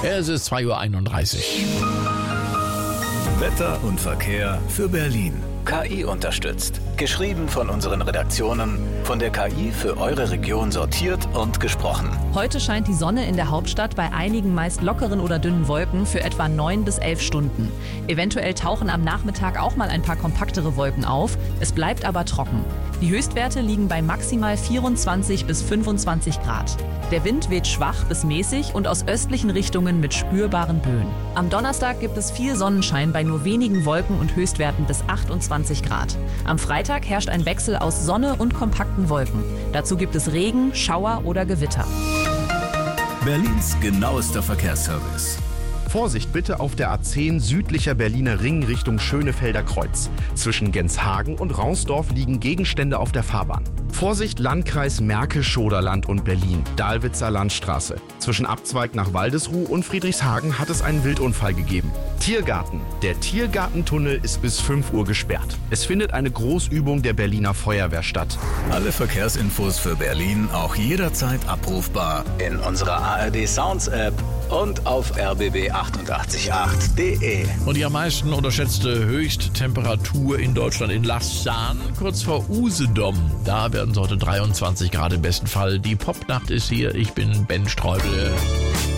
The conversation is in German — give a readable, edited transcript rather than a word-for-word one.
Es ist 2:31 Uhr. Wetter und Verkehr für Berlin. KI unterstützt. Geschrieben von unseren Redaktionen, von der KI für eure Region sortiert und gesprochen. Heute scheint die Sonne in der Hauptstadt bei einigen meist lockeren oder dünnen Wolken für etwa 9 bis 11 Stunden. Eventuell tauchen am Nachmittag auch mal ein paar kompaktere Wolken auf. Es bleibt aber trocken. Die Höchstwerte liegen bei maximal 24 bis 25 Grad. Der Wind weht schwach bis mäßig und aus östlichen Richtungen mit spürbaren Böen. Am Donnerstag gibt es viel Sonnenschein bei nur wenigen Wolken und Höchstwerten bis 28 Grad. Am Freitag herrscht ein Wechsel aus Sonne und kompakten Wolken. Dazu gibt es Regen, Schauer oder Gewitter. Berlins genauester Verkehrsservice. Vorsicht bitte auf der A10 südlicher Berliner Ring Richtung Schönefelder Kreuz. Zwischen Genshagen und Rausdorf liegen Gegenstände auf der Fahrbahn. Vorsicht Landkreis Märkisch-Schoderland und Berlin, Dahlwitzer Landstraße. Zwischen Abzweig nach Waldesruh und Friedrichshagen hat es einen Wildunfall gegeben. Tiergarten. Der Tiergartentunnel ist bis 5 Uhr gesperrt. Es findet eine Großübung der Berliner Feuerwehr statt. Alle Verkehrsinfos für Berlin auch jederzeit abrufbar in unserer ARD Sounds App und auf rbb888.de. Und die am meisten unterschätzte Höchsttemperatur in Deutschland in Lausanne, kurz vor Usedom. Da werden es heute 23 Grad im besten Fall. Die Popnacht ist hier. Ich bin Ben Streubel.